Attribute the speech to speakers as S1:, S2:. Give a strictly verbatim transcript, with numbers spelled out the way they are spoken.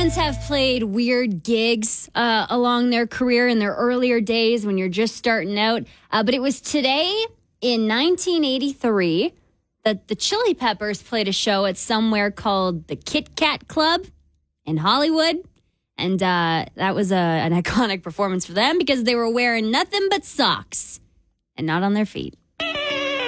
S1: bands have played weird gigs uh, along their career in their earlier days when you're just starting out. Uh, but it was today in nineteen eighty-three that the Chili Peppers played a show at somewhere called the Kit Kat Club in Hollywood. And uh, that was a, an iconic performance for them because they were wearing nothing but socks and not on their feet.